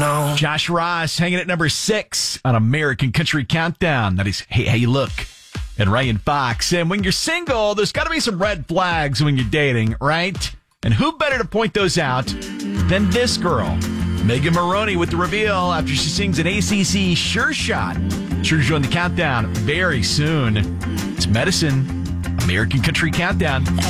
know. Josh Ross hanging at number 6 on American Country Countdown. That is Hey How You Look. And Ryan Fox. And when you're single, there's got to be some red flags when you're dating, right? And who better to point those out than this girl, Megan Maroney, with the reveal after she sings an ACC Sure Shot. Sure to join the countdown very soon. It's Medicine, American Country Countdown.